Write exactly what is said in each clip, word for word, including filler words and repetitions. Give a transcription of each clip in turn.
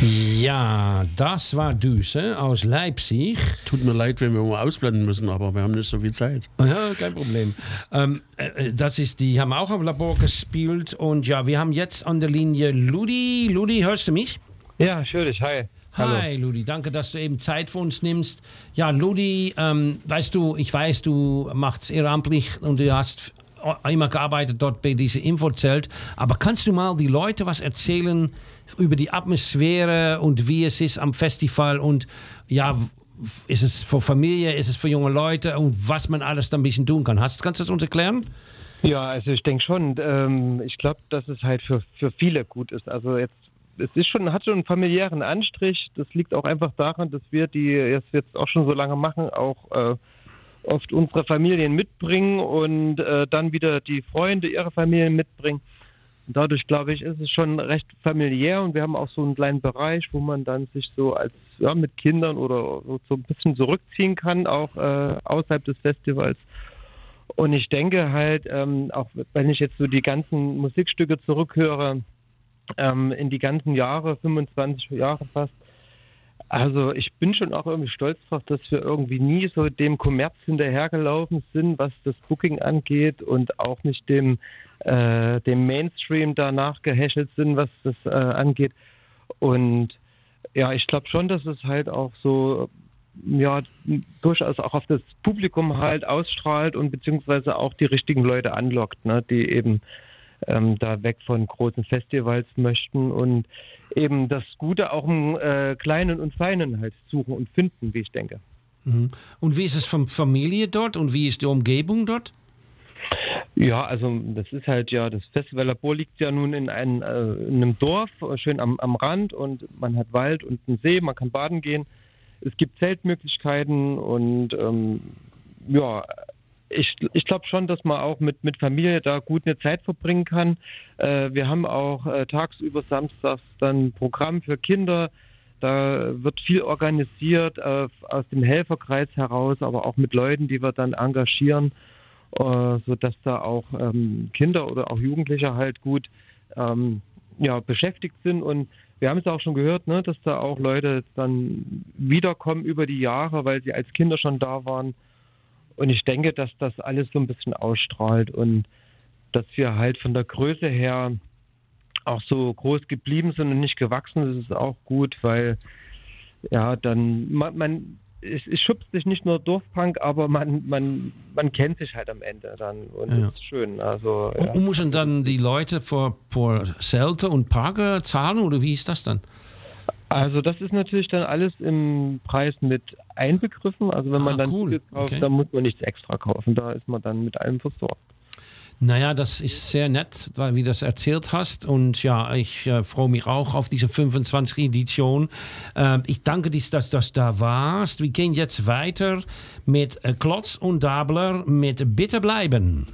Ja, das war Düse aus Leipzig. Es tut mir leid, wenn wir mal ausblenden müssen, aber wir haben nicht so viel Zeit. Ja, kein Problem. Ähm, äh, das ist, die haben auch am Labor gespielt. Und ja, wir haben jetzt an der Linie Ludi. Ludi, hörst du mich? Ja, ich höre dich. Hi. Hallo. Hi, Ludi. Danke, dass du eben Zeit für uns nimmst. Ja, Ludi, ähm, weißt du, ich weiß, du machst ehrenamtlich und du hast immer gearbeitet dort bei diesem Infozelt. Aber kannst du mal die Leute was erzählen über die Atmosphäre und wie es ist am Festival und ja, ist es für Familie, ist es für junge Leute und was man alles da ein bisschen tun kann. Hast, kannst du das uns erklären? Ja, also ich denke schon. Ähm, ich glaube, dass es halt für, für viele gut ist. Also jetzt, es ist schon, hat schon einen familiären Anstrich. Das liegt auch einfach daran, dass wir, die jetzt, jetzt auch schon so lange machen, auch äh, oft unsere Familien mitbringen und äh, dann wieder die Freunde ihre Familien mitbringen. Und dadurch, glaube ich, ist es schon recht familiär und wir haben auch so einen kleinen Bereich, wo man dann sich so als ja, mit Kindern oder so ein bisschen zurückziehen kann, auch äh, außerhalb des Festivals. Und ich denke halt, ähm, auch wenn ich jetzt so die ganzen Musikstücke zurückhöre, ähm, in die ganzen Jahre, fünfundzwanzig Jahre fast, also ich bin schon auch irgendwie stolz drauf, dass wir irgendwie nie so dem Kommerz hinterhergelaufen sind, was das Booking angeht und auch nicht dem, äh, dem Mainstream danach gehäschelt sind, was das äh, angeht. Und ja, ich glaube schon, dass es halt auch so ja durchaus auch auf das Publikum halt ausstrahlt und beziehungsweise auch die richtigen Leute anlockt, ne, die eben ähm, da weg von großen Festivals möchten und eben das Gute auch im äh, Kleinen und Feinen halt suchen und finden, wie ich denke. Mhm. Und wie ist es von Familie dort und wie ist die Umgebung dort? Ja, also das ist halt ja, das Festivallabor liegt ja nun in, ein, äh, in einem Dorf, schön am, am Rand und man hat Wald und einen See, man kann baden gehen. Es gibt Zeltmöglichkeiten und ähm, ja, ich, ich glaube schon, dass man auch mit, mit Familie da gut eine Zeit verbringen kann. Äh, wir haben auch äh, tagsüber samstags dann ein Programm für Kinder. Da wird viel organisiert äh, aus dem Helferkreis heraus, aber auch mit Leuten, die wir dann engagieren, äh, sodass da auch ähm, Kinder oder auch Jugendliche halt gut ähm, ja, beschäftigt sind. Und wir haben es auch schon gehört, ne, dass da auch Leute dann wiederkommen über die Jahre, weil sie als Kinder schon da waren. Und ich denke, dass das alles so ein bisschen ausstrahlt und dass wir halt von der Größe her auch so groß geblieben sind und nicht gewachsen. Das ist auch gut, weil ja dann man, man es, es schubst sich nicht nur Dorfpunk, aber man man man kennt sich halt am Ende dann und ja. Das ist schön. Also ja. Und müssen dann die Leute vor, vor Zelte und Parke zahlen oder wie ist das dann? Also das ist natürlich dann alles im Preis mit einbegriffen. Also wenn man ah, dann cool. Tickets kauft, okay. Dann muss man nichts extra kaufen. Da ist man dann mit allem versorgt. Naja, das ist sehr nett, weil wie du das erzählt hast. Und ja, ich äh, freue mich auch auf diese fünfundzwanzigste Edition. Äh, ich danke dir, dass du da warst. Wir gehen jetzt weiter mit äh, Klotz und Dabler mit Bitte bleiben.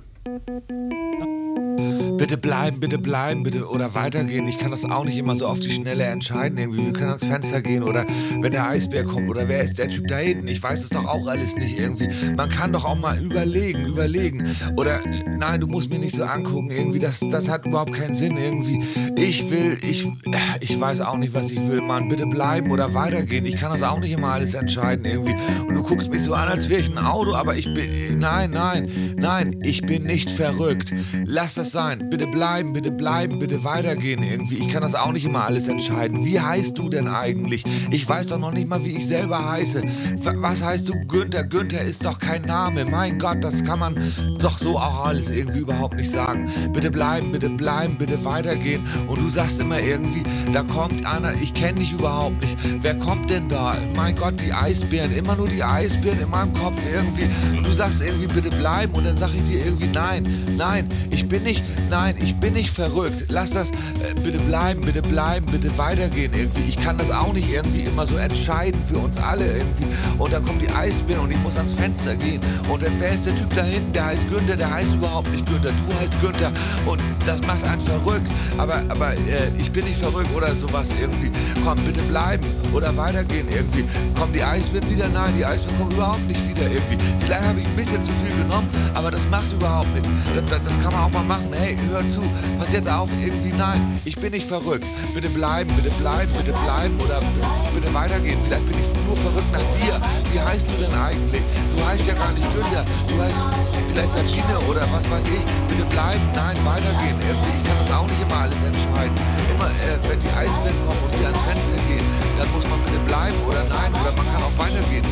Bitte bleiben, bitte bleiben, bitte oder weitergehen. Ich kann das auch nicht immer so auf die Schnelle entscheiden. Irgendwie, wir können ans Fenster gehen oder wenn der Eisbär kommt oder wer ist der Typ da hinten? Ich weiß es doch auch alles nicht irgendwie. Man kann doch auch mal überlegen, überlegen. Oder nein, du musst mir nicht so angucken irgendwie. Das, das hat überhaupt keinen Sinn irgendwie. Ich will, ich, ich weiß auch nicht, was ich will, Mann. Bitte bleiben oder weitergehen. Ich kann das auch nicht immer alles entscheiden irgendwie. Und du guckst mich so an, als wäre ich ein Auto, aber ich bin, nein, nein, nein, ich bin nicht verrückt. Lass das sein. Bitte bleiben, bitte bleiben, bitte weitergehen irgendwie. Ich kann das auch nicht immer alles entscheiden. Wie heißt du denn eigentlich? Ich weiß doch noch nicht mal, wie ich selber heiße. Was heißt du Günther? Günther ist doch kein Name. Mein Gott, das kann man doch so auch alles irgendwie überhaupt nicht sagen. Bitte bleiben, bitte bleiben, bitte weitergehen. Und du sagst immer irgendwie, da kommt einer, ich kenne dich überhaupt nicht. Wer kommt denn da? Mein Gott, die Eisbären, immer nur die Eisbären in meinem Kopf irgendwie. Und du sagst irgendwie, bitte bleiben. Und dann sag ich dir irgendwie, nein, nein, ich bin nicht, nein, ich bin nicht verrückt. Lass das, äh, bitte bleiben, bitte bleiben, bitte weitergehen irgendwie. Ich kann das auch nicht irgendwie immer so entscheiden für uns alle irgendwie. Und dann kommen die Eisbären und ich muss ans Fenster gehen. Und dann, wer ist der Typ da hinten? Der heißt Günther, der heißt überhaupt nicht Günther. Du heißt Günther. Und das macht einen verrückt. Aber, aber äh, ich bin nicht verrückt oder sowas irgendwie. Komm, bitte bleiben oder weitergehen irgendwie. Kommen die Eisbären wieder? Nein, die Eisbären kommen überhaupt nicht wieder irgendwie. Vielleicht habe ich ein bisschen zu viel genommen, aber das macht überhaupt nichts. Das, das, das kann man auch mal machen machen, hey, hör zu, pass jetzt auf, irgendwie, nein, ich bin nicht verrückt. Bitte bleiben, bitte bleiben, bitte bleiben oder bitte weitergehen. Vielleicht bin ich nur verrückt nach dir. Wie heißt du denn eigentlich? Du heißt ja gar nicht Günther, du heißt vielleicht Sabine oder was weiß ich. Bitte bleiben, nein, weitergehen. Irgendwie, ich kann das auch nicht immer alles entscheiden. Immer, äh, wenn die Eisbären kommen und wir ans Fenster gehen, dann muss man bitte bleiben oder nein, oder man kann auch weitergehen.